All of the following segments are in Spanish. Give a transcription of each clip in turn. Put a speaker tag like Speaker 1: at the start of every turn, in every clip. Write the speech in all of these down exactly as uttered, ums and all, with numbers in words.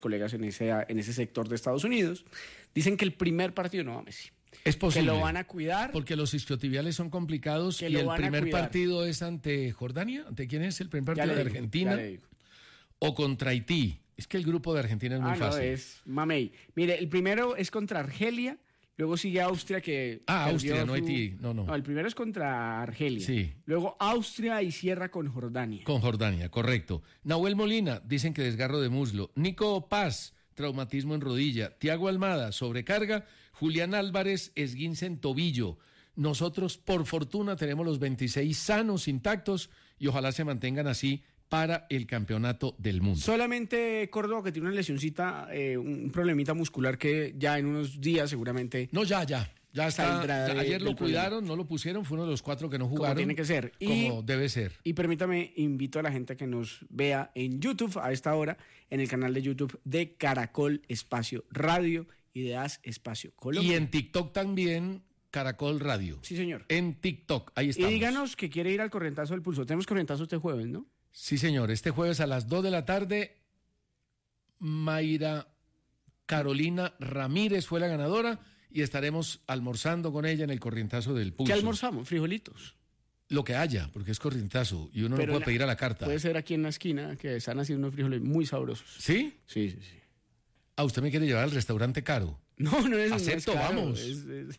Speaker 1: colegas en ese, en ese sector de Estados Unidos, dicen que el primer partido no va Messi.
Speaker 2: Es posible.
Speaker 1: Que lo van a cuidar.
Speaker 2: Porque los isquiotibiales son complicados y el primer partido es ante Jordania. ¿Ante quién es el primer partido? ¿De Argentina? ¿O contra Haití? Es que el grupo de Argentina es muy
Speaker 1: ah,
Speaker 2: fácil.
Speaker 1: No, es mamey. Mire, el primero es contra Argelia, luego sigue Austria que...
Speaker 2: Ah, Austria, su... no Haití. No, no.
Speaker 1: No, el primero es contra Argelia.
Speaker 2: Sí.
Speaker 1: Luego Austria y cierra con Jordania.
Speaker 2: Con Jordania, correcto. Nahuel Molina, dicen que desgarro de muslo. Nico Paz, traumatismo en rodilla. Tiago Almada, sobrecarga. Julián Álvarez, esguince en tobillo. Nosotros, por fortuna, tenemos los veintiséis sanos, intactos, y ojalá se mantengan así para el campeonato del mundo.
Speaker 1: Solamente Córdoba, que tiene una lesioncita, eh, un problemita muscular que ya en unos días seguramente...
Speaker 2: No, ya, ya. Ya está. Ya,
Speaker 1: de,
Speaker 2: ayer lo cuidaron, problema. No lo pusieron, fue uno de los cuatro que no jugaron.
Speaker 1: Como tiene que ser.
Speaker 2: Como
Speaker 1: y,
Speaker 2: debe ser.
Speaker 1: Y permítame, invito a la gente a que nos vea en YouTube a esta hora, en el canal de YouTube de Caracol Espacio Radio y de Haz Espacio Colombia.
Speaker 2: Y en TikTok también, Caracol Radio.
Speaker 1: Sí, señor.
Speaker 2: En TikTok, ahí estamos.
Speaker 1: Y díganos que quiere ir al corrientazo del pulso. Tenemos corrientazo este jueves, ¿no?
Speaker 2: Sí, señor. Este jueves a las dos de la tarde, Mayra Carolina Ramírez fue la ganadora y estaremos almorzando con ella en el corrientazo del pulso.
Speaker 1: ¿Qué almorzamos? ¿Frijolitos?
Speaker 2: Lo que haya, porque es corrientazo y uno
Speaker 1: Pero
Speaker 2: no puede
Speaker 1: la,
Speaker 2: pedir a la carta.
Speaker 1: Puede ser aquí en la esquina, que están haciendo unos frijoles muy sabrosos.
Speaker 2: ¿Sí?
Speaker 1: Sí, sí, sí.
Speaker 2: Ah, ¿usted me quiere llevar al restaurante caro?
Speaker 1: No, no es
Speaker 2: Acepto,
Speaker 1: no es caro,
Speaker 2: vamos.
Speaker 1: Es, es...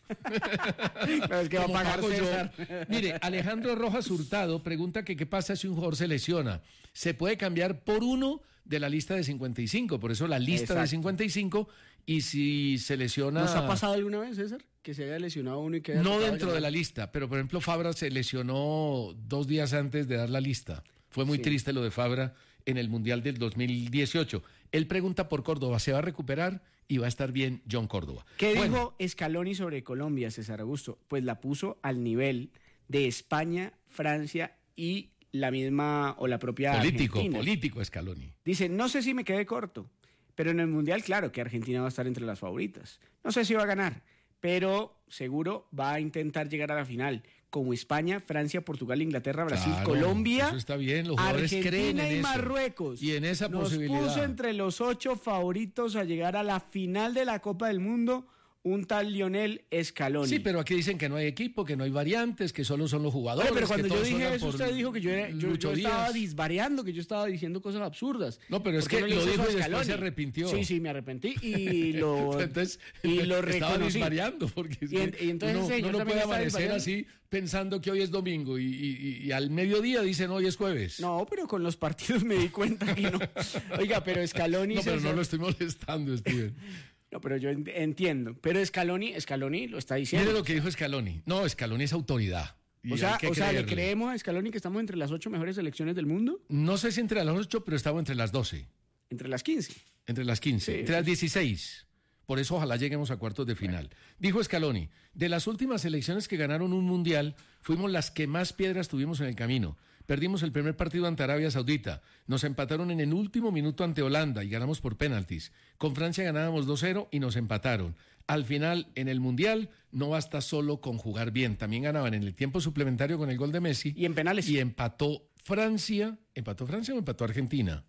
Speaker 1: Claro, es que va a pagar César.
Speaker 2: Yo. Mire, Alejandro Rojas Hurtado pregunta que qué pasa si un jugador se lesiona. Se puede cambiar por uno de la lista de cincuenta y cinco, por eso la lista Exacto. de cincuenta y cinco, y si se lesiona...
Speaker 1: ¿Nos ha pasado alguna vez, César? Que se haya lesionado uno y que...
Speaker 2: No dentro de la lista, pero por ejemplo Fabra se lesionó dos días antes de dar la lista. Fue muy sí. triste lo de Fabra en el Mundial del dos mil dieciocho. Él pregunta por Córdoba, ¿se va a recuperar? Y va a estar bien John Córdoba.
Speaker 1: ¿Qué bueno. dijo Scaloni sobre Colombia, César Augusto? Pues la puso al nivel de España, Francia y la misma o la propia
Speaker 2: político,
Speaker 1: Argentina.
Speaker 2: Político Scaloni.
Speaker 1: Dice, no sé si me quedé corto, pero en el Mundial, claro que Argentina va a estar entre las favoritas. No sé si va a ganar, pero seguro va a intentar llegar a la final. Como España, Francia, Portugal, Inglaterra, Brasil,
Speaker 2: claro,
Speaker 1: Colombia,
Speaker 2: eso está bien. Los jugadores
Speaker 1: Argentina
Speaker 2: creen en
Speaker 1: y
Speaker 2: eso.
Speaker 1: Marruecos.
Speaker 2: Y en esa
Speaker 1: Nos
Speaker 2: posibilidad.
Speaker 1: puso entre los ocho favoritos a llegar a la final de la Copa del Mundo un tal Lionel Scaloni.
Speaker 2: Sí, pero aquí dicen que no hay equipo, que no hay variantes, que solo son los jugadores.
Speaker 1: Oye, pero cuando
Speaker 2: que
Speaker 1: yo dije eso, usted dijo que yo, era, yo, yo estaba disvariando, que yo estaba diciendo cosas absurdas.
Speaker 2: No, pero es que
Speaker 1: no
Speaker 2: lo dijo y después se arrepintió.
Speaker 1: Sí, sí, me arrepentí y lo,
Speaker 2: entonces,
Speaker 1: y lo reconocí.
Speaker 2: Estaba disvariando, porque
Speaker 1: y, en, y entonces
Speaker 2: uno,
Speaker 1: señor,
Speaker 2: uno no puede amanecer así pensando que hoy es domingo y, y, y al mediodía dicen hoy es jueves.
Speaker 1: No, pero con los partidos me di cuenta que no. Oiga, pero Scaloni...
Speaker 2: No, pero no lo estoy molestando, Steven.
Speaker 1: No, pero yo entiendo. Pero Scaloni, Scaloni lo está diciendo.
Speaker 2: Mire lo que dijo Scaloni. No, Scaloni es autoridad.
Speaker 1: O sea, o sea, ¿le creemos a Scaloni que estamos entre las ocho mejores selecciones del mundo?
Speaker 2: No sé si entre las ocho, pero estamos entre las doce.
Speaker 1: ¿Entre las quince?
Speaker 2: Entre las quince. Sí, entre sí. las dieciséis. Por eso ojalá lleguemos a cuartos de final. Bueno. Dijo Scaloni, de las últimas selecciones que ganaron un mundial, fuimos las que más piedras tuvimos en el camino. Perdimos el primer partido ante Arabia Saudita, nos empataron en el último minuto ante Holanda y ganamos por penaltis. Con Francia ganábamos dos cero y nos empataron. Al final, en el Mundial, no basta solo con jugar bien, también ganaban en el tiempo suplementario con el gol de Messi.
Speaker 1: Y en penales.
Speaker 2: Y empató Francia, ¿empató Francia o empató Argentina?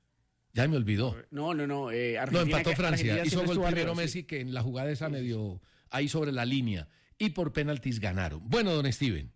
Speaker 2: Ya me olvidó.
Speaker 1: No, no, no. Eh,
Speaker 2: Argentina, no, empató Francia. Argentina hizo gol primero arriba, Messi, sí. que en la jugada esa medio ahí sobre la línea. Y por penaltis ganaron. Bueno, don Steven.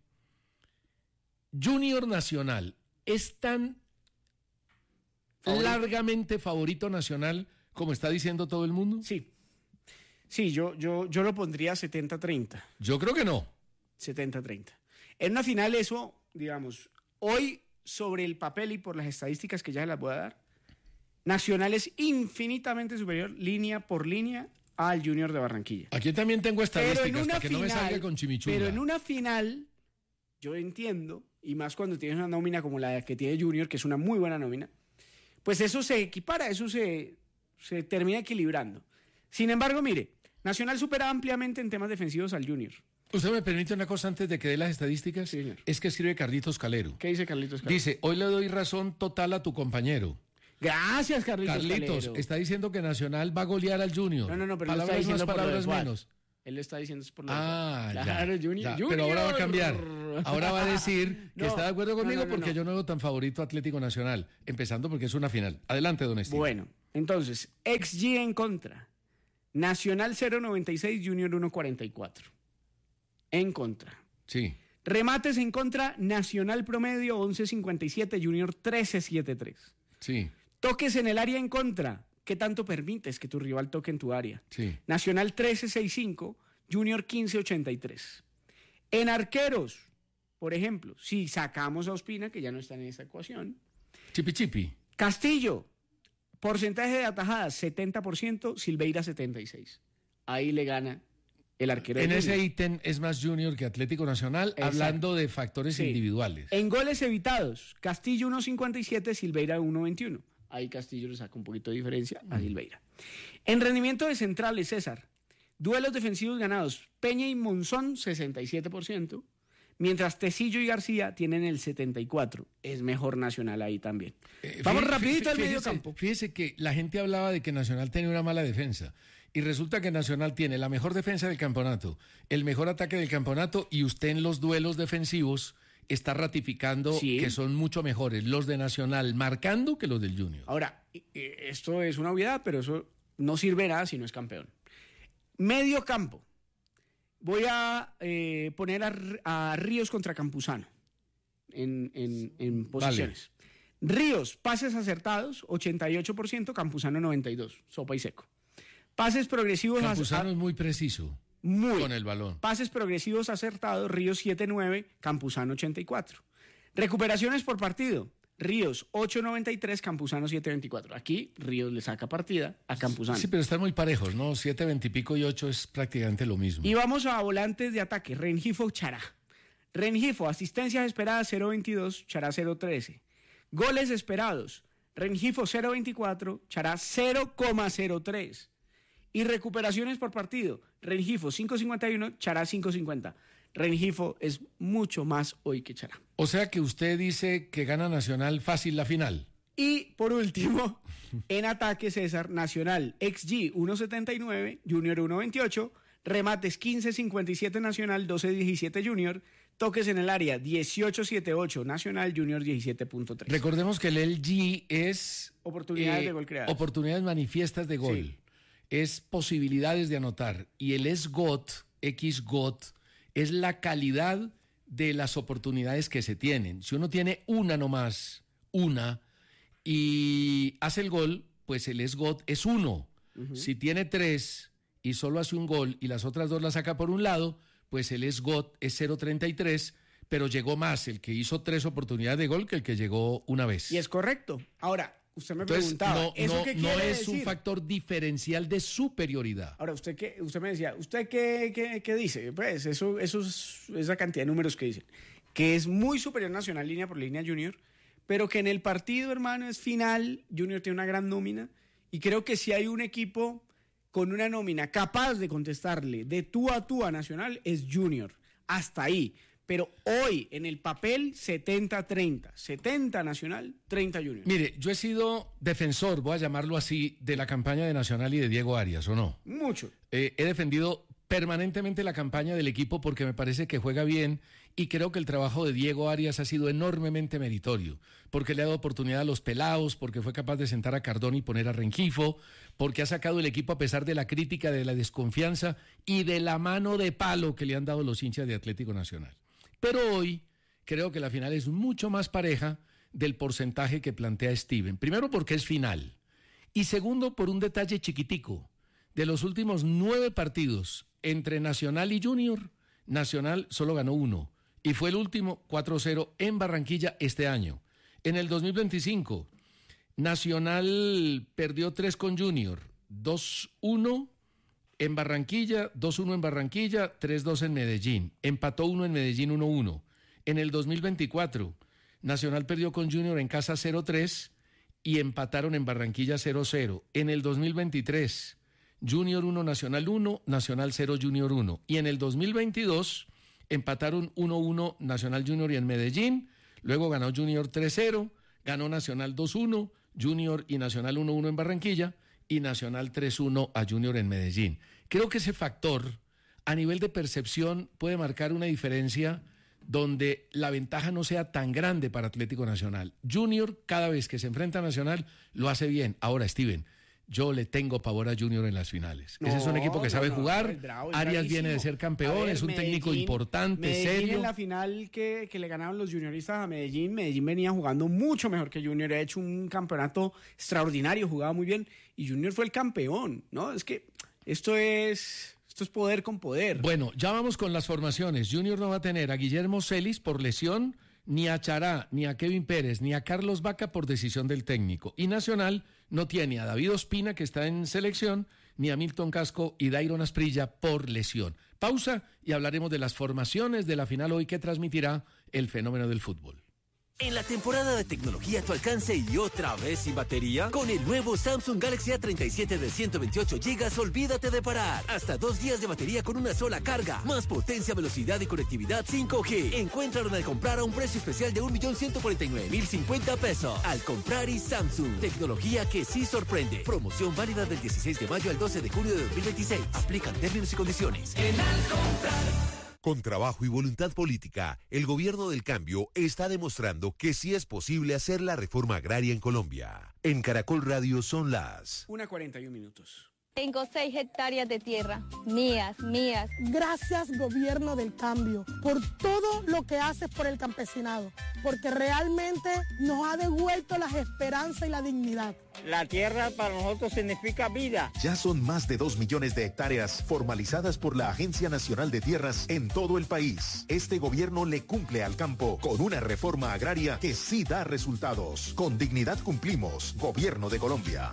Speaker 2: Junior Nacional, ¿es tan ¿Favorito? largamente favorito nacional como está diciendo todo el mundo?
Speaker 1: Sí. Sí, yo, yo, yo lo pondría setenta treinta.
Speaker 2: Yo creo que no.
Speaker 1: setenta treinta. En una final eso, digamos, hoy sobre el papel y por las estadísticas que ya se las voy a dar, Nacional es infinitamente superior, línea por línea, al Junior de Barranquilla.
Speaker 2: Aquí también tengo estadísticas para que final, no me salga con chimichurra.
Speaker 1: Pero en una final, yo entiendo, y más cuando tienes una nómina como la que tiene Junior, que es una muy buena nómina, pues eso se equipara, eso se, se termina equilibrando. Sin embargo, mire, Nacional supera ampliamente en temas defensivos al Junior.
Speaker 2: ¿Usted me permite una cosa antes de que dé las estadísticas?
Speaker 1: Sí, señor.
Speaker 2: Es que escribe Carlitos Calero.
Speaker 1: ¿Qué dice Carlitos Calero?
Speaker 2: Dice, hoy le doy razón total a tu compañero.
Speaker 1: Gracias, Carlitos
Speaker 2: Carlitos,
Speaker 1: Calero.
Speaker 2: Está diciendo que Nacional va a golear al Junior.
Speaker 1: No, no, no, pero
Speaker 2: palabras
Speaker 1: él está
Speaker 2: más, palabras
Speaker 1: por
Speaker 2: menos.
Speaker 1: Él le está diciendo es por
Speaker 2: la Ah,
Speaker 1: claro,
Speaker 2: ya,
Speaker 1: Junior,
Speaker 2: ya.
Speaker 1: Junior.
Speaker 2: Pero ahora va a cambiar.
Speaker 1: no.
Speaker 2: ahora va a decir que
Speaker 1: No,
Speaker 2: está de acuerdo conmigo
Speaker 1: no, no, no,
Speaker 2: porque
Speaker 1: no.
Speaker 2: yo no veo tan favorito a Atlético Nacional, empezando porque es una final. Adelante, don Esteban.
Speaker 1: Bueno, entonces, X G en contra. Nacional cero coma noventa y seis, Junior uno coma cuarenta y cuatro. En contra.
Speaker 2: Sí.
Speaker 1: Remates en contra, Nacional promedio once coma cincuenta y siete, Junior trece coma setenta y tres.
Speaker 2: Sí.
Speaker 1: Toques en el área en contra. ¿Qué tanto permites que tu rival toque en tu área?
Speaker 2: Sí.
Speaker 1: Nacional trece coma sesenta y cinco, Junior quince coma ochenta y tres. En arqueros, por ejemplo, si sacamos a Ospina, que ya no está en esa ecuación.
Speaker 2: Chipi chipi.
Speaker 1: Castillo, porcentaje de atajadas setenta por ciento, Silveira setenta y seis por ciento. Ahí le gana el arquero.
Speaker 2: En
Speaker 1: de
Speaker 2: ese
Speaker 1: Junior.
Speaker 2: ítem es más Junior que Atlético Nacional,
Speaker 1: Exacto.
Speaker 2: hablando de factores
Speaker 1: Sí.
Speaker 2: individuales.
Speaker 1: En goles evitados, Castillo uno coma cincuenta y siete, Silveira uno coma veintiuno. Ahí Castillo le saca un poquito de diferencia a Silveira. En rendimiento de centrales, César, duelos defensivos ganados, Peña y Monzón sesenta y siete por ciento, mientras Tecillo y García tienen el setenta y cuatro por ciento. Es mejor Nacional ahí también.
Speaker 2: Eh,
Speaker 1: Vamos
Speaker 2: fí-
Speaker 1: rapidito
Speaker 2: fí-
Speaker 1: al
Speaker 2: fíjese-
Speaker 1: medio campo.
Speaker 2: Fíjese que la gente hablaba de que Nacional tenía una mala defensa. Y resulta que Nacional tiene la mejor defensa del campeonato, el mejor ataque del campeonato, y usted en los duelos defensivos está ratificando
Speaker 1: Sí.
Speaker 2: que son mucho mejores los de Nacional, marcando que los del Junior.
Speaker 1: Ahora, eh, esto es una obviedad, pero eso no sirve de nada si no es campeón. Medio campo. Voy a eh, poner a, R- a Ríos contra Campuzano en, en- en posiciones. Ríos, pases acertados, ochenta y ocho por ciento, Campuzano noventa y dos por ciento, sopa y seco. Pases progresivos
Speaker 2: Campuzano
Speaker 1: ac-
Speaker 2: es muy preciso
Speaker 1: muy.
Speaker 2: con el balón.
Speaker 1: Pases progresivos acertados, Ríos siete nueve, Campuzano ochenta y cuatro. Recuperaciones por partido, Ríos ocho noventa y tres, Campuzano siete veinticuatro. Aquí Ríos le saca partida a Campuzano.
Speaker 2: Sí, pero están muy parejos, ¿no? siete, veinte y pico y ocho es prácticamente lo mismo.
Speaker 1: Y vamos a volantes de ataque, Rengifo, Chará. Rengifo, asistencias esperadas cero veintidós, Chará cero trece. Goles esperados, Rengifo cero veinticuatro, Chará cero coma cero tres. Y recuperaciones por partido, Rengifo cinco cincuenta y uno, Chará cinco cincuenta. Rengifo es mucho más hoy que Chará.
Speaker 2: O sea que usted dice que gana Nacional fácil la final.
Speaker 1: Y por último, en ataque, César, Nacional, X G uno setenta y nueve, Junior uno veintiocho, remates quince cincuenta y siete Nacional, doce diecisiete Junior, toques en el área dieciocho setenta y ocho Nacional, Junior diecisiete punto tres.
Speaker 2: Recordemos que el L G es
Speaker 1: Oportunidades de gol creadas.
Speaker 2: Oportunidades manifiestas de gol.
Speaker 1: Sí.
Speaker 2: Es posibilidades de anotar. Y el S G O T, X G O T, es la calidad de las oportunidades que se tienen. Si uno tiene una nomás, una, y hace el gol, pues el S G O T es uno. Uh-huh. Si tiene tres y solo hace un gol y las otras dos las saca por un lado, pues el S G O T es cero treinta y tres, pero llegó más el que hizo tres oportunidades de gol que el que llegó una vez.
Speaker 1: Y es correcto. Ahora, usted me
Speaker 2: Entonces,
Speaker 1: preguntaba,
Speaker 2: no,
Speaker 1: ¿eso
Speaker 2: no,
Speaker 1: qué
Speaker 2: no
Speaker 1: quiere
Speaker 2: es
Speaker 1: decir?
Speaker 2: un factor diferencial de superioridad.
Speaker 1: Ahora, usted qué, usted me decía, ¿usted qué, qué, qué dice? Pues eso, eso es esa cantidad de números que dicen. Que es muy superior Nacional línea por línea Junior, pero que en el partido, hermano, es final. Junior tiene una gran nómina. Y creo que si hay un equipo con una nómina capaz de contestarle de tú a tú a Nacional, es Junior. Hasta ahí. Pero hoy, en el papel, setenta treinta. setenta Nacional, treinta Junior.
Speaker 2: Mire, yo he sido defensor, voy a llamarlo así, de la campaña de Nacional y de Diego Arias, ¿o no?
Speaker 1: Mucho.
Speaker 2: Eh, he defendido permanentemente la campaña del equipo porque me parece que juega bien y creo que el trabajo de Diego Arias ha sido enormemente meritorio, porque le ha dado oportunidad a los pelados, porque fue capaz de sentar a Cardón y poner a Rengifo, porque ha sacado el equipo a pesar de la crítica, de la desconfianza y de la mano de palo que le han dado los hinchas de Atlético Nacional. Pero hoy creo que la final es mucho más pareja del porcentaje que plantea Steven. Primero porque es final y segundo por un detalle chiquitico. De los últimos nueve partidos entre Nacional y Junior, Nacional solo ganó uno y fue el último cuatro cero en Barranquilla este año. En el dos mil veinticinco, Nacional perdió tres con Junior, dos uno en Barranquilla, dos uno en Barranquilla, tres dos en Medellín. Empató uno en Medellín, uno uno. En el dos mil veinticuatro, Nacional perdió con Junior en casa cero tres y empataron en Barranquilla cero cero. En el dos mil veintitrés, Junior uno, Nacional uno, Nacional cero, Junior uno. Y en el dos mil veintidós, empataron uno uno Nacional Junior y en Medellín. Luego ganó Junior tres cero, ganó Nacional dos uno, Junior y Nacional uno uno en Barranquilla y Nacional tres uno a Junior en Medellín. Creo que ese factor, a nivel de percepción, puede marcar una diferencia donde la ventaja no sea tan grande para Atlético Nacional. Junior, cada vez que se enfrenta a Nacional, lo hace bien. Ahora, Steven, yo le tengo pavor a Junior en las finales. No, ese es un equipo que sabe no, no, jugar. Es bravo, es Arias bravísimo. Viene de ser campeón, ver, es un Medellín, técnico importante,
Speaker 1: Medellín
Speaker 2: serio.
Speaker 1: En la final que, que le ganaron los junioristas a Medellín, Medellín venía jugando mucho mejor que Junior. Ha hecho un campeonato extraordinario, jugaba muy bien. Y Junior fue el campeón, ¿no? Es que esto es... Esto es poder con poder.
Speaker 2: Bueno, ya vamos con las formaciones. Junior no va a tener a Guillermo Celis por lesión, ni a Chará, ni a Kevin Pérez, ni a Carlos Vaca por decisión del técnico. Y Nacional no tiene a David Ospina, que está en selección, ni a Milton Casco y Dairon Asprilla por lesión. Pausa y hablaremos de las formaciones de la final hoy que transmitirá el fenómeno del fútbol.
Speaker 3: En la temporada de tecnología a tu alcance y otra vez sin batería, con el nuevo Samsung Galaxy A treinta y siete de ciento veintiocho gigas, olvídate de parar. Hasta dos días de batería con una sola carga. Más potencia, velocidad y conectividad cinco G. Encuéntralo al comprar a un precio especial de un millón ciento cuarenta y nueve mil cincuenta pesos. Al comprar y Samsung. Tecnología que sí sorprende. Promoción válida del dieciséis de mayo al doce de junio de dos mil veintiséis. Aplican términos y condiciones.
Speaker 4: En Al comprar. Con trabajo y voluntad política, el gobierno del cambio está demostrando que sí es posible hacer la reforma agraria en Colombia. En Caracol Radio son las
Speaker 1: una cuarenta y un minutos.
Speaker 5: Tengo seis hectáreas de tierra, mías, mías.
Speaker 6: Gracias, gobierno del cambio, por todo lo que haces por el campesinado, porque realmente nos ha devuelto las esperanzas y la dignidad.
Speaker 7: La tierra para nosotros significa vida.
Speaker 8: Ya son más de dos millones de hectáreas formalizadas por la Agencia Nacional de Tierras en todo el país. Este gobierno le cumple al campo con una reforma agraria que sí da resultados. Con dignidad cumplimos. Gobierno de Colombia.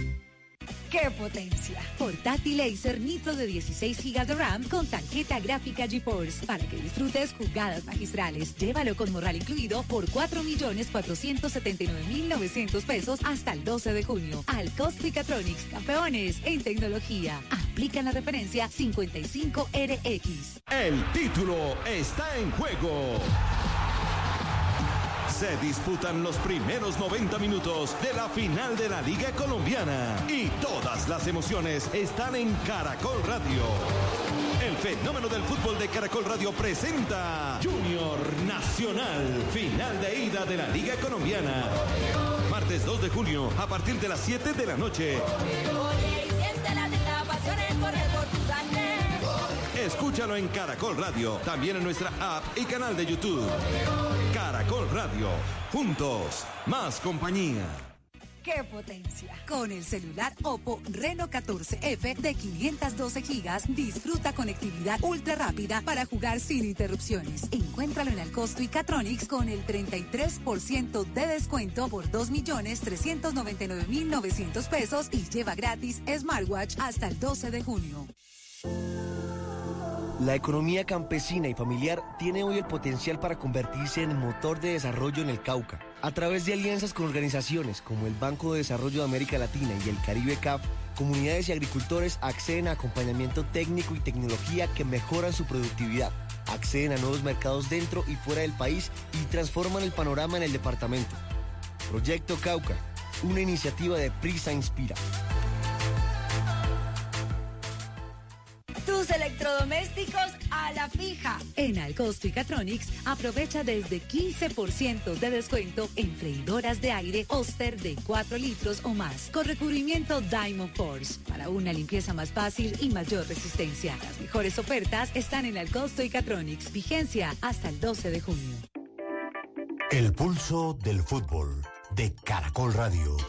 Speaker 9: ¡Qué potencia! Portátil Acer Nitro de dieciséis gigas de RAM con tarjeta gráfica GeForce para que disfrutes jugadas magistrales. Llévalo con morral incluido por cuatro millones cuatrocientos setenta y nueve mil novecientos pesos hasta el doce de junio. Al costo Catronics, campeones en tecnología. Aplican la referencia cincuenta y cinco R X.
Speaker 10: El título está en juego. Se disputan los primeros noventa minutos de la final de la Liga Colombiana y todas las emociones están en Caracol Radio. El fenómeno del fútbol de Caracol Radio presenta Junior Nacional, final de ida de la Liga Colombiana. Martes dos de junio a partir de las siete de la noche. Escúchalo en Caracol Radio, también en nuestra app y canal de YouTube. Caracol Radio, juntos, más compañía.
Speaker 9: ¡Qué potencia! Con el celular Oppo Reno catorce F de quinientos doce gigas, disfruta conectividad ultra rápida para jugar sin interrupciones. Encuéntralo en Alcosto y Catronics con el treinta y tres por ciento de descuento por dos millones trescientos noventa y nueve mil novecientos pesos y lleva gratis smartwatch hasta el doce de junio.
Speaker 11: La economía campesina y familiar tiene hoy el potencial para convertirse en motor de desarrollo en el Cauca. A través de alianzas con organizaciones como el Banco de Desarrollo de América Latina y el Caribe C A F, comunidades y agricultores acceden a acompañamiento técnico y tecnología que mejoran su productividad, acceden a nuevos mercados dentro y fuera del país y transforman el panorama en el departamento. Proyecto Cauca, una iniciativa de Prisa Inspira.
Speaker 9: Tus electrodomésticos a la fija. En Alcosto y Catronics aprovecha desde quince por ciento de descuento en freidoras de aire Oster de cuatro litros o más con recubrimiento Diamond Force para una limpieza más fácil y mayor resistencia. Las mejores ofertas están en Alcosto y Catronics. Vigencia hasta el doce de junio.
Speaker 4: El pulso del fútbol de Caracol Radio.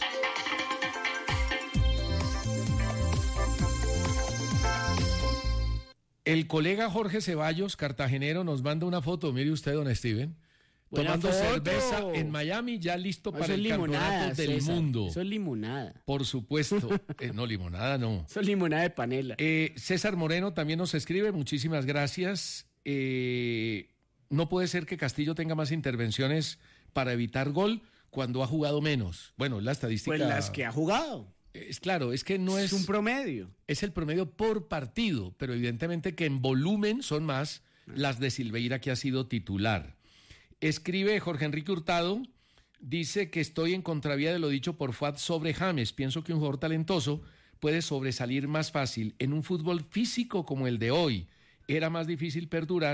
Speaker 2: El colega Jorge Ceballos, cartagenero, nos manda una foto, mire usted, don Steven,
Speaker 1: Buena
Speaker 2: tomando
Speaker 1: foto.
Speaker 2: cerveza en Miami, ya listo
Speaker 1: Eso
Speaker 2: para
Speaker 1: es
Speaker 2: el
Speaker 1: limonada,
Speaker 2: campeonato del
Speaker 1: César.
Speaker 2: mundo.
Speaker 1: Eso es limonada.
Speaker 2: Por supuesto. Eh, no, limonada no.
Speaker 1: Eso es limonada de panela.
Speaker 2: Eh, César Moreno también nos escribe, muchísimas gracias. Eh, no puede ser que Castillo tenga más intervenciones para evitar gol cuando ha jugado menos. Bueno, la estadística...
Speaker 1: Pues las que ha jugado.
Speaker 2: Es claro, es que no es...
Speaker 1: Es un promedio.
Speaker 2: Es el promedio por partido, pero evidentemente que en volumen son más las de Silveira, que ha sido titular. Escribe Jorge Enrique Hurtado, dice que estoy en contravía de lo dicho por Fuad sobre James. Pienso que un jugador talentoso puede sobresalir más fácil en un fútbol físico como el de hoy. Era más difícil perdurar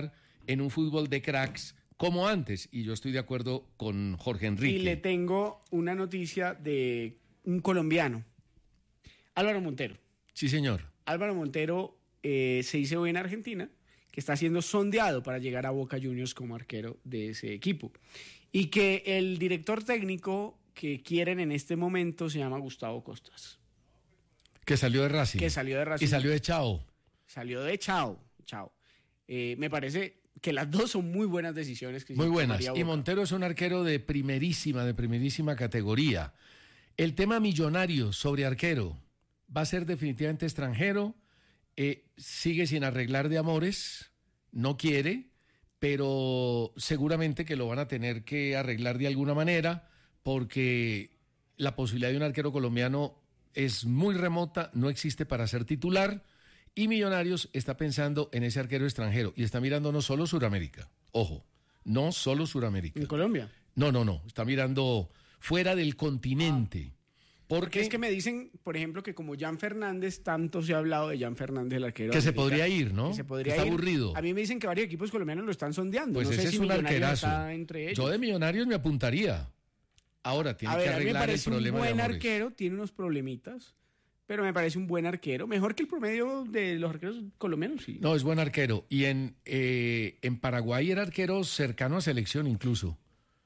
Speaker 2: en un fútbol de cracks como antes. Y yo estoy de acuerdo con Jorge Enrique.
Speaker 1: Y le tengo una noticia de un colombiano, Álvaro Montero.
Speaker 2: Sí, señor.
Speaker 1: Álvaro Montero eh, se dice hoy en Argentina que está siendo sondeado para llegar a Boca Juniors como arquero de ese equipo. Y que el director técnico que quieren en este momento se llama Gustavo Costas.
Speaker 2: Que salió de Racing.
Speaker 1: Que salió de Racing.
Speaker 2: Y salió de Chao.
Speaker 1: Salió de Chao. Chao. Eh, me parece que las dos son muy buenas decisiones. Que
Speaker 2: muy buenas.
Speaker 1: Boca.
Speaker 2: Y Montero es un arquero de primerísima, de primerísima categoría. El tema millonario sobre arquero va a ser definitivamente extranjero. Eh, sigue sin arreglar de amores. No quiere, pero seguramente que lo van a tener que arreglar de alguna manera porque la posibilidad de un arquero colombiano es muy remota, no existe para ser titular. Y Millonarios está pensando en ese arquero extranjero y está mirando no solo Sudamérica, ojo, no solo Sudamérica.
Speaker 1: ¿En Colombia?
Speaker 2: No, no, no, está mirando fuera del continente.
Speaker 1: Ah,
Speaker 2: porque,
Speaker 1: porque es que me dicen, por ejemplo, que como Jan Fernández, tanto se ha hablado de Jan Fernández, el arquero.
Speaker 2: Que se
Speaker 1: América,
Speaker 2: podría ir, ¿no?
Speaker 1: Que se podría
Speaker 2: está
Speaker 1: ir.
Speaker 2: aburrido.
Speaker 1: A mí me dicen que varios equipos colombianos lo están sondeando.
Speaker 2: Pues
Speaker 1: no
Speaker 2: ese
Speaker 1: sé
Speaker 2: es
Speaker 1: si
Speaker 2: un
Speaker 1: Millonarios
Speaker 2: arquerazo.
Speaker 1: está entre ellos.
Speaker 2: Yo de Millonarios me apuntaría. Ahora tiene
Speaker 1: a ver,
Speaker 2: que
Speaker 1: a mí me
Speaker 2: arreglar el
Speaker 1: parece
Speaker 2: problema
Speaker 1: un
Speaker 2: de
Speaker 1: buen
Speaker 2: amores.
Speaker 1: arquero, tiene unos problemitas, pero me parece un buen arquero. Mejor que el promedio de los arqueros colombianos, sí.
Speaker 2: No, es buen arquero. Y en, eh, en Paraguay era arquero cercano a selección incluso.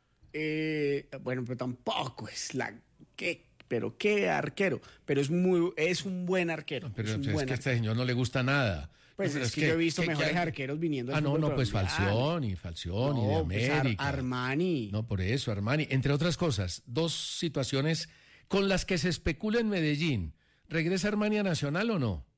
Speaker 1: Eh, bueno, pero tampoco es la... ¿Qué? Pero qué arquero. Pero es muy es un buen arquero.
Speaker 2: Pero
Speaker 1: es un
Speaker 2: es,
Speaker 1: buen
Speaker 2: que a
Speaker 1: arquero.
Speaker 2: este señor no le gusta nada.
Speaker 1: Pues
Speaker 2: Pero
Speaker 1: es, que, yo he visto
Speaker 2: que-
Speaker 1: mejores
Speaker 2: que-
Speaker 1: arqueros viniendo
Speaker 2: Ah,
Speaker 1: al
Speaker 2: no,
Speaker 1: fútbol
Speaker 2: no, pues
Speaker 1: colombiano.
Speaker 2: Falcioni, Falcioni de
Speaker 1: No, pues Ar-
Speaker 2: América.
Speaker 1: Armani.
Speaker 2: No, por eso, Armani. Entre otras cosas, dos situaciones con las que se especula en Medellín. ¿Regresa Armani a Nacional o no?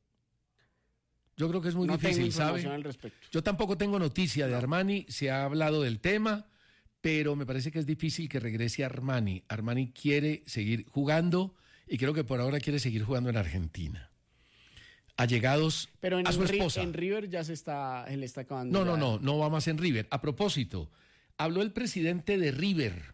Speaker 2: Yo creo que es muy
Speaker 1: No tengo
Speaker 2: difícil, ¿sabe?
Speaker 1: información al respecto.
Speaker 2: Yo tampoco tengo noticia de Armani, se ha hablado del tema, pero me parece que es difícil que regrese Armani. Armani quiere seguir jugando y creo que por ahora quiere seguir jugando en Argentina. Allegados
Speaker 1: Pero en,
Speaker 2: a su
Speaker 1: Ri-
Speaker 2: esposa.
Speaker 1: en River ya se está, él está acabando.
Speaker 2: No, no,
Speaker 1: ya.
Speaker 2: no, no va más en River. A propósito, habló el presidente de River,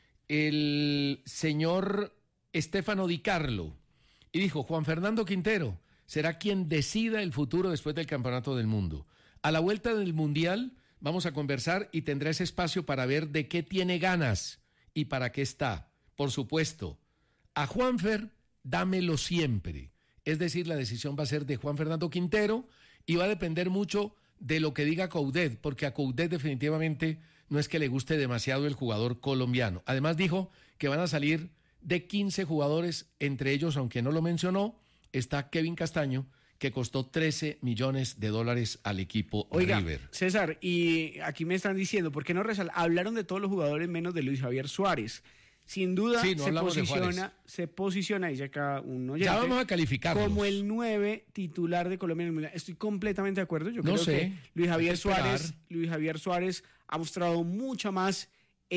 Speaker 2: el señor Estefano Di Carlo, y dijo, Juan Fernando Quintero será quien decida el futuro después del Campeonato del Mundo. A la vuelta del Mundial vamos a conversar y tendrá ese espacio para ver de qué tiene ganas y para qué está. Por supuesto, a Juanfer, dámelo siempre. Es decir, la decisión va a ser de Juan Fernando Quintero y va a depender mucho de lo que diga Coudet, porque a Coudet definitivamente no es que le guste demasiado el jugador colombiano. Además dijo que van a salir de quince jugadores, entre ellos, aunque no lo mencionó, está Kevin Castaño, que costó trece millones de dólares al equipo
Speaker 1: Oiga,
Speaker 2: River.
Speaker 1: César, y aquí me están diciendo, ¿por qué no resal- hablaron de todos los jugadores menos de Luis Javier Suárez? Sin duda
Speaker 2: Sí, no
Speaker 1: se
Speaker 2: hablamos de
Speaker 1: posiciona,
Speaker 2: Juárez.
Speaker 1: se posiciona, dice acá un oyente,
Speaker 2: Ya vamos a calificarlos.
Speaker 1: como el nueve titular de Colombia en el Mundial. Estoy completamente de acuerdo. Yo
Speaker 2: No
Speaker 1: creo
Speaker 2: sé,
Speaker 1: que Luis
Speaker 2: hay
Speaker 1: Javier
Speaker 2: que esperar.
Speaker 1: Suárez, Luis Javier Suárez ha mostrado mucha más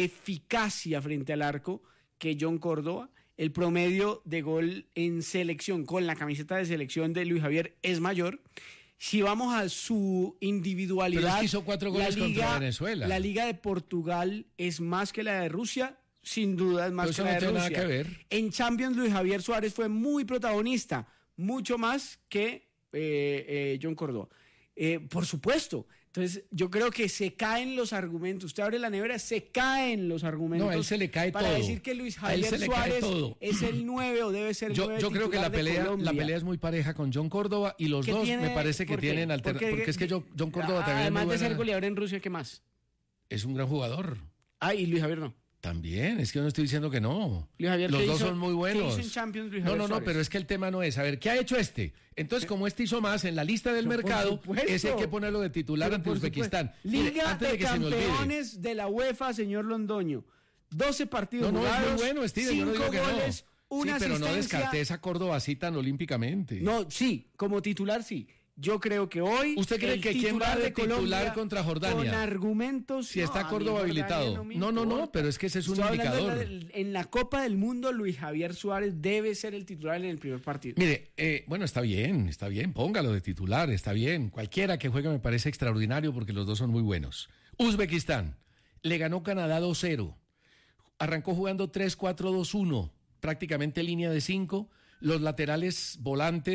Speaker 1: eficacia frente al arco que John Córdoba. El promedio de gol en selección con la camiseta de selección de Luis Javier es mayor. Si vamos a su individualidad,
Speaker 2: Pero es que hizo cuatro goles
Speaker 1: la liga,
Speaker 2: contra Venezuela.
Speaker 1: La Liga de Portugal es más que la de Rusia, sin duda es más
Speaker 2: Pero eso
Speaker 1: que la
Speaker 2: no
Speaker 1: de
Speaker 2: tiene nada
Speaker 1: Rusia.
Speaker 2: que ver.
Speaker 1: En Champions, Luis Javier Suárez fue muy protagonista, mucho más que eh, eh, John Córdoba. Eh, por supuesto. Entonces, yo creo que se caen los argumentos. Usted abre la nevera, se caen los argumentos.
Speaker 2: No, a él se le cae
Speaker 1: para
Speaker 2: todo.
Speaker 1: decir que Luis
Speaker 2: A él
Speaker 1: Javier
Speaker 2: se le cae
Speaker 1: Suárez
Speaker 2: todo.
Speaker 1: es el nueve o debe ser el
Speaker 2: Yo,
Speaker 1: nueve
Speaker 2: yo creo que la
Speaker 1: titular de
Speaker 2: pelea, la
Speaker 1: Colombia.
Speaker 2: pelea es muy pareja con John Córdoba y los
Speaker 1: ¿Qué
Speaker 2: dos
Speaker 1: tiene-
Speaker 2: me parece que
Speaker 1: por qué?
Speaker 2: tienen alternativas. Porque es que yo- John Córdoba también es
Speaker 1: Además
Speaker 2: muy
Speaker 1: de ser
Speaker 2: buena-
Speaker 1: goleador en Rusia, ¿qué más?
Speaker 2: es un gran jugador.
Speaker 1: Ah, y Luis Javier no.
Speaker 2: También, es que yo no estoy diciendo que no.
Speaker 1: Luis Javier,
Speaker 2: Los
Speaker 1: ¿qué
Speaker 2: dos
Speaker 1: hizo-
Speaker 2: son muy
Speaker 1: qué
Speaker 2: buenos.
Speaker 1: hizo en Champions Luis
Speaker 2: no,
Speaker 1: Javier
Speaker 2: no, no,
Speaker 1: Suárez?
Speaker 2: pero es que el tema no es, a ver, ¿qué ha hecho este? Entonces, como este hizo más en la lista del
Speaker 1: Por
Speaker 2: mercado,
Speaker 1: supuesto.
Speaker 2: ese hay que ponerlo de titular
Speaker 1: Pero
Speaker 2: ante
Speaker 1: por
Speaker 2: Uzbekistán.
Speaker 1: supuesto.
Speaker 2: Mire,
Speaker 1: Liga
Speaker 2: antes
Speaker 1: de,
Speaker 2: de que se me olvide.
Speaker 1: Campeones de la UEFA, señor Londoño. doce partidos
Speaker 2: No, no, es
Speaker 1: jugados,
Speaker 2: muy bueno, Steven, yo no digo
Speaker 1: cinco
Speaker 2: que no.
Speaker 1: goles, una
Speaker 2: sí, pero no
Speaker 1: asistencia.
Speaker 2: descarté esa Córdoba así tan olímpicamente.
Speaker 1: No, sí, como titular sí. Yo creo que hoy.
Speaker 2: ¿Usted cree
Speaker 1: el
Speaker 2: que quién va de
Speaker 1: titular
Speaker 2: titular contra Jordania?
Speaker 1: Con argumentos.
Speaker 2: Si está
Speaker 1: no, a mí
Speaker 2: Córdoba
Speaker 1: Jordania
Speaker 2: habilitado.
Speaker 1: me
Speaker 2: No, no, no,
Speaker 1: importa.
Speaker 2: pero es que ese es un
Speaker 1: Estoy hablando
Speaker 2: indicador.
Speaker 1: de la- en la Copa del Mundo, Luis Javier Suárez debe ser el titular en el primer partido.
Speaker 2: Mire, eh, bueno, está bien, está bien, póngalo de titular, está bien. Cualquiera que juegue me parece extraordinario porque los dos son muy buenos. Uzbekistán le ganó Canadá dos cero. Arrancó jugando tres cuatro dos uno, prácticamente línea de cinco. Los laterales volantes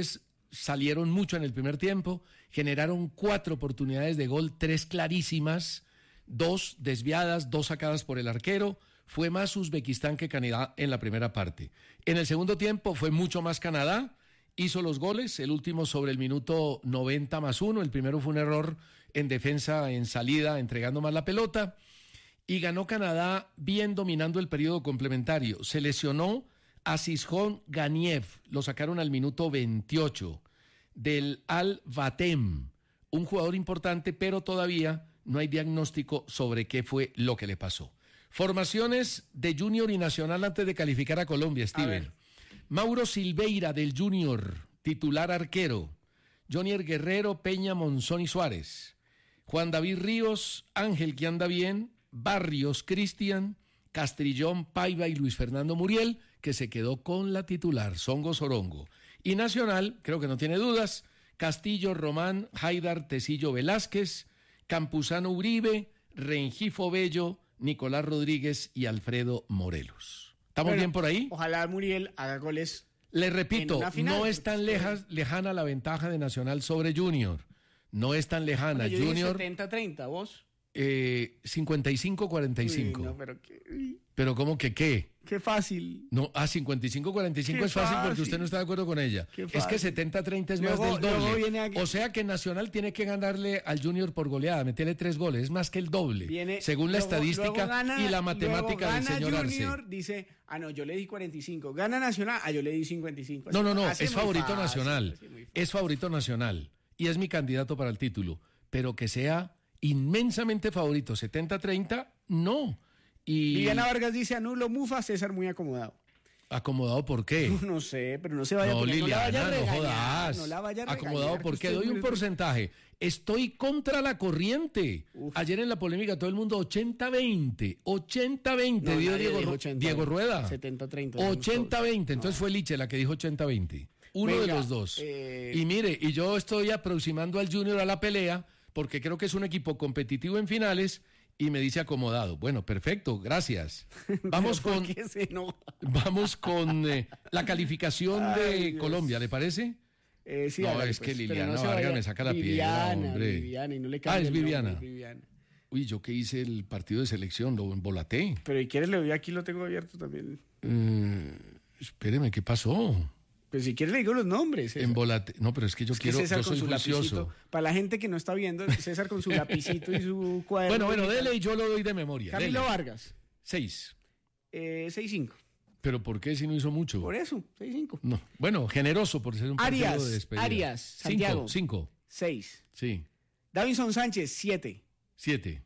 Speaker 2: salieron mucho en el primer tiempo, generaron cuatro oportunidades de gol, tres clarísimas, dos desviadas, dos sacadas por el arquero. Fue más Uzbekistán que Canadá en la primera parte. En el segundo tiempo fue mucho más Canadá, hizo los goles, el último sobre el minuto noventa más uno, el primero fue un error en defensa, en salida, entregando más la pelota, y ganó Canadá bien dominando el periodo complementario. Se lesionó a Sishon Ganiev, lo sacaron al minuto veintiocho, del Al-Vatem, un jugador importante, pero todavía no hay diagnóstico sobre qué fue lo que le pasó. Formaciones de Junior y Nacional antes de calificar a Colombia, Steven. Mauro Silveira del Junior, titular arquero. Jonier Guerrero, Peña, Monzón y Suárez. Juan David Ríos, Ángel que anda bien, Barrios, Cristian, Castrillón, Paiva y Luis Fernando Muriel, que se quedó con la titular, Songo Sorongo. Y Nacional, creo que no tiene dudas, Castillo, Román, Haidar, Tecillo, Velázquez, Campuzano, Uribe, Rengifo Bello, Nicolás Rodríguez y Alfredo Morelos. ¿Estamos
Speaker 1: Bueno,
Speaker 2: bien por ahí?
Speaker 1: Ojalá Muriel haga goles.
Speaker 2: Le repito,
Speaker 1: en una final.
Speaker 2: no es tan lejas, lejana la ventaja de Nacional sobre Junior. No es tan lejana.
Speaker 1: Bueno, yo dije
Speaker 2: Junior,
Speaker 1: setenta treinta, ¿vos?
Speaker 2: eh, cincuenta y cinco cuarenta y cinco.
Speaker 1: Uy, no, pero qué, uy,
Speaker 2: Pero ¿cómo que qué?
Speaker 1: qué fácil.
Speaker 2: No, ah, cincuenta y cinco cuarenta y cinco
Speaker 1: Qué
Speaker 2: es fácil porque
Speaker 1: fácil.
Speaker 2: usted no está de acuerdo con ella.
Speaker 1: Qué
Speaker 2: Es que
Speaker 1: fácil.
Speaker 2: setenta treinta es
Speaker 1: Luego-
Speaker 2: más del
Speaker 1: luego
Speaker 2: doble.
Speaker 1: viene aquí-
Speaker 2: O sea que Nacional tiene que ganarle al Junior por goleada, meterle tres goles, es más que el doble.
Speaker 1: Viene-
Speaker 2: según la
Speaker 1: luego-
Speaker 2: estadística
Speaker 1: luego gana-
Speaker 2: y la matemática
Speaker 1: luego
Speaker 2: del
Speaker 1: gana
Speaker 2: señor
Speaker 1: Junior,
Speaker 2: Arce.
Speaker 1: dice, ah, no, yo le di cuarenta y cinco. Gana Nacional, ah, yo le di cincuenta y cinco.
Speaker 2: No, no, no,
Speaker 1: Así
Speaker 2: es
Speaker 1: muy
Speaker 2: favorito
Speaker 1: fácil,
Speaker 2: Nacional.
Speaker 1: así muy fácil.
Speaker 2: Es favorito Nacional. Y es mi candidato para el título. Pero que sea inmensamente favorito, setenta treinta, no. Y
Speaker 1: Viviana Vargas dice, anulo Mufa, César muy acomodado.
Speaker 2: ¿acomodado por qué?
Speaker 1: No sé, pero no se vaya a
Speaker 2: No,
Speaker 1: poner, no la vaya
Speaker 2: Liliana,
Speaker 1: a
Speaker 2: no
Speaker 1: regañar,
Speaker 2: jodas.
Speaker 1: no la vaya a regañar,
Speaker 2: Acomodado
Speaker 1: que
Speaker 2: porque
Speaker 1: usted
Speaker 2: doy
Speaker 1: es
Speaker 2: un
Speaker 1: muy-
Speaker 2: porcentaje. Estoy contra la corriente. Ayer en la polémica todo el mundo ochenta veinte. ochenta veinte
Speaker 1: No,
Speaker 2: dio
Speaker 1: nadie
Speaker 2: Diego,
Speaker 1: dijo
Speaker 2: Ru-
Speaker 1: ochenta,
Speaker 2: Diego Rueda.
Speaker 1: setenta treinta.
Speaker 2: ochenta veinte. Entonces fue Liche la que dijo ochenta veinte. Uno de
Speaker 1: Venga,
Speaker 2: los dos.
Speaker 1: eh,
Speaker 2: Y mire, y yo estoy aproximando al Junior a la pelea porque creo que es un equipo competitivo en finales y me dice acomodado. Bueno, perfecto, gracias. Vamos
Speaker 1: ¿Por
Speaker 2: con,
Speaker 1: qué se enoja?
Speaker 2: vamos con eh, la calificación
Speaker 1: Ay,
Speaker 2: de
Speaker 1: Dios.
Speaker 2: Colombia, ¿le parece?
Speaker 1: Eh, sí,
Speaker 2: No,
Speaker 1: hágale,
Speaker 2: es que
Speaker 1: pues, pero
Speaker 2: Liliana
Speaker 1: no se
Speaker 2: Vargas
Speaker 1: vaya-
Speaker 2: me saca la piedra,
Speaker 1: Viviana,
Speaker 2: hombre.
Speaker 1: Viviana, y no le
Speaker 2: Ah,
Speaker 1: cambie
Speaker 2: es
Speaker 1: el nombre,
Speaker 2: Viviana.
Speaker 1: Viviana.
Speaker 2: Uy, yo que hice el partido de selección, lo embolaté.
Speaker 1: Pero si quieres le doy, aquí lo tengo abierto también.
Speaker 2: Eh, espéreme, ¿qué pasó?
Speaker 1: Pues si quieres le digo los nombres. César.
Speaker 2: Embolate. No, pero es que yo
Speaker 1: Es que
Speaker 2: quiero,
Speaker 1: César
Speaker 2: yo soy
Speaker 1: con su
Speaker 2: juicioso.
Speaker 1: lapicito. Para la gente que no está viendo, César con su lapicito y su cuaderno.
Speaker 2: Bueno, bueno, dele y yo lo doy de memoria.
Speaker 1: Camilo
Speaker 2: dele.
Speaker 1: Vargas,
Speaker 2: Seis.
Speaker 1: eh, seis cinco.
Speaker 2: ¿Pero por qué si no hizo mucho?
Speaker 1: Por eso, seis cinco.
Speaker 2: No. Bueno, generoso por ser un partido
Speaker 1: Arias,
Speaker 2: de despedida.
Speaker 1: Arias,
Speaker 2: Cinco,
Speaker 1: Santiago.
Speaker 2: cinco.
Speaker 1: seis.
Speaker 2: Sí.
Speaker 1: Davinson Sánchez, siete.
Speaker 2: Siete.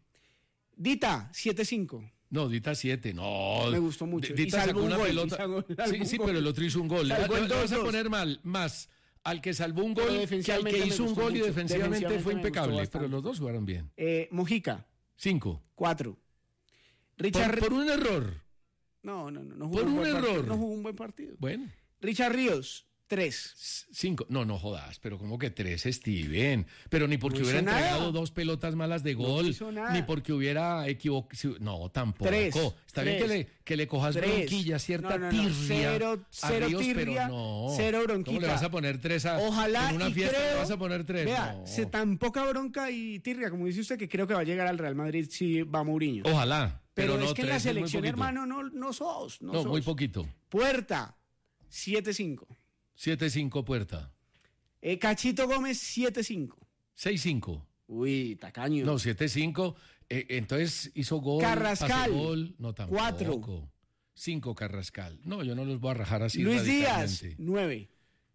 Speaker 1: Dita, siete cinco.
Speaker 2: No, Dita siete, no.
Speaker 1: Me gustó mucho.
Speaker 2: D-
Speaker 1: Y
Speaker 2: Dita
Speaker 1: salvó
Speaker 2: sacó
Speaker 1: un
Speaker 2: una
Speaker 1: gol, y
Speaker 2: pelota.
Speaker 1: salvó- salvó
Speaker 2: Sí,
Speaker 1: un
Speaker 2: sí,
Speaker 1: gol.
Speaker 2: pero el otro hizo un gol. Le,
Speaker 1: Salvó
Speaker 2: le-
Speaker 1: el
Speaker 2: le vas a
Speaker 1: dos dos.
Speaker 2: poner mal, más al que salvó un
Speaker 1: Pero
Speaker 2: gol que al
Speaker 1: defensivamente
Speaker 2: que
Speaker 1: me
Speaker 2: hizo un
Speaker 1: gustó
Speaker 2: gol y
Speaker 1: mucho.
Speaker 2: defensivamente fue
Speaker 1: Defensivamente me gustó
Speaker 2: impecable.
Speaker 1: bastante.
Speaker 2: Pero los dos jugaron bien.
Speaker 1: Eh, Mojica,
Speaker 2: Cinco.
Speaker 1: cuatro.
Speaker 2: Por,
Speaker 1: Richard...
Speaker 2: por un error.
Speaker 1: No, no, no. no jugó
Speaker 2: por un
Speaker 1: buen partido,
Speaker 2: error.
Speaker 1: No jugó un buen partido.
Speaker 2: Bueno.
Speaker 1: Richard Ríos, tres.
Speaker 2: S- Cinco. No, no jodas, pero como que tres, Steven. Pero ni porque
Speaker 1: No
Speaker 2: hubiera
Speaker 1: hizo nada.
Speaker 2: entregado dos pelotas malas de gol,
Speaker 1: hizo nada.
Speaker 2: ni porque hubiera equivocado. No, tampoco.
Speaker 1: Tres,
Speaker 2: Está bien que
Speaker 1: tres,
Speaker 2: le, que le cojas
Speaker 1: tres.
Speaker 2: bronquilla, cierta
Speaker 1: No, no, no,
Speaker 2: tirria.
Speaker 1: cero-
Speaker 2: a
Speaker 1: cero
Speaker 2: Ríos,
Speaker 1: tirria,
Speaker 2: pero no.
Speaker 1: cero bronquita.
Speaker 2: ¿Cómo le vas a poner tres a
Speaker 1: Ojalá
Speaker 2: en una
Speaker 1: y
Speaker 2: fiesta
Speaker 1: creo,
Speaker 2: le vas a poner tres?
Speaker 1: Vea,
Speaker 2: No.
Speaker 1: se tan poca bronca y tirria, como dice usted, que creo que va a llegar al Real Madrid si va Mourinho.
Speaker 2: Ojalá.
Speaker 1: Pero,
Speaker 2: Pero, no,
Speaker 1: es que en la
Speaker 2: tres es muy
Speaker 1: selección,
Speaker 2: poquito.
Speaker 1: hermano, no, no sos. No,
Speaker 2: No,
Speaker 1: sos.
Speaker 2: muy poquito.
Speaker 1: Puerta, siete cinco.
Speaker 2: siete cinco Puerta.
Speaker 1: Eh, Cachito Gómez, siete cinco.
Speaker 2: seis cinco.
Speaker 1: Uy, tacaño.
Speaker 2: No, siete cinco. Eh, entonces hizo gol.
Speaker 1: Carrascal,
Speaker 2: pasó gol. No, tampoco.
Speaker 1: cuatro.
Speaker 2: cinco Carrascal. No, yo no los voy a rajar así.
Speaker 1: Luis Díaz,
Speaker 2: radicalmente.
Speaker 1: nueve.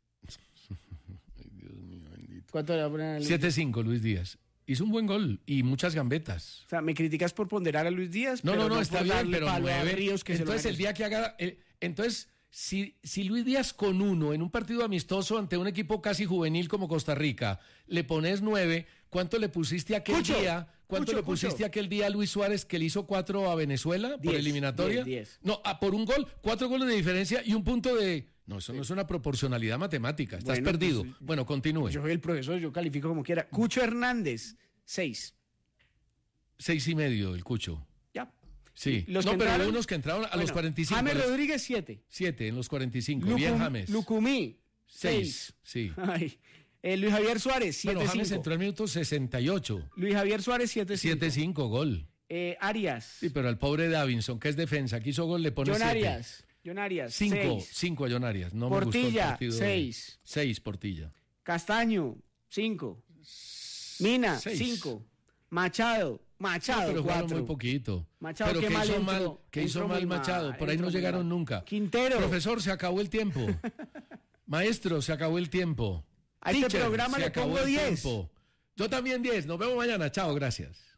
Speaker 2: Ay, Dios mío, bendito.
Speaker 1: ¿Cuánto le va a poner a Luis
Speaker 2: siete
Speaker 1: Díaz?
Speaker 2: cinco Luis Díaz. Hizo un buen gol y muchas gambetas.
Speaker 1: O sea, me criticas por ponderar a Luis Díaz.
Speaker 2: No,
Speaker 1: pero
Speaker 2: no, no, está
Speaker 1: por
Speaker 2: bien,
Speaker 1: darle
Speaker 2: pero
Speaker 1: palo a
Speaker 2: nueve.
Speaker 1: Ríos, que se lo
Speaker 2: Entonces, el
Speaker 1: merece.
Speaker 2: día que haga. el- entonces, si, si Luis Díaz con uno en un partido amistoso ante un equipo casi juvenil como Costa Rica, le pones nueve, ¿cuánto le pusiste aquel
Speaker 1: Cucho,
Speaker 2: día? ¿Cuánto
Speaker 1: Cucho,
Speaker 2: le pusiste
Speaker 1: Cucho.
Speaker 2: aquel día a Luis Suárez que le hizo cuatro a Venezuela por
Speaker 1: Diez,
Speaker 2: eliminatoria?
Speaker 1: diez, diez.
Speaker 2: No, a por un gol, cuatro goles de diferencia y un punto de. No, eso no es una proporcionalidad matemática. Estás
Speaker 1: Bueno,
Speaker 2: perdido.
Speaker 1: pues,
Speaker 2: bueno, continúe.
Speaker 1: Yo soy el profesor, yo califico como quiera. Cucho Hernández, seis.
Speaker 2: Seis y medio el Cucho.
Speaker 1: Ya.
Speaker 2: Sí.
Speaker 1: Los
Speaker 2: no,
Speaker 1: que
Speaker 2: pero
Speaker 1: entraron-
Speaker 2: hubo unos que entraron a los
Speaker 1: Bueno,
Speaker 2: cuarenta y cinco.
Speaker 1: James
Speaker 2: los-
Speaker 1: Rodríguez, siete.
Speaker 2: Siete en los cuarenta y cinco. Bien, James.
Speaker 1: Lucumí,
Speaker 2: seis. Sí.
Speaker 1: Ay. Eh, Luis Javier Suárez, siete cinco.
Speaker 2: Bueno, James entró al minuto sesenta y ocho.
Speaker 1: Luis Javier Suárez, siete cinco.
Speaker 2: siete cinco, gol.
Speaker 1: Eh, Arias.
Speaker 2: Sí, pero al pobre Davinson, que es defensa, que hizo gol, le pone
Speaker 1: John
Speaker 2: siete.
Speaker 1: Arias. John Arias,
Speaker 2: cinco,
Speaker 1: seis.
Speaker 2: cinco a John Arias. No
Speaker 1: Portilla,
Speaker 2: me gustó el partido.
Speaker 1: seis.
Speaker 2: seis, Portilla.
Speaker 1: Castaño, cinco. Mina,
Speaker 2: Seis.
Speaker 1: cinco. Machado, Machado,
Speaker 2: No, pero jugaron
Speaker 1: cuatro.
Speaker 2: muy poquito.
Speaker 1: Machado,
Speaker 2: pero
Speaker 1: qué
Speaker 2: que
Speaker 1: mal
Speaker 2: hizo
Speaker 1: entró,
Speaker 2: mal, que hizo
Speaker 1: entró
Speaker 2: mal
Speaker 1: muy
Speaker 2: Machado.
Speaker 1: mal,
Speaker 2: Por ahí no
Speaker 1: entró muy
Speaker 2: llegaron
Speaker 1: mal.
Speaker 2: nunca.
Speaker 1: Quintero.
Speaker 2: Profesor, se acabó el tiempo. Maestro, se acabó el tiempo.
Speaker 1: A este
Speaker 2: Teacher,
Speaker 1: programa
Speaker 2: se
Speaker 1: le
Speaker 2: acabó
Speaker 1: pongo
Speaker 2: el
Speaker 1: diez.
Speaker 2: tiempo. Yo también diez. Nos vemos mañana. Chao, gracias.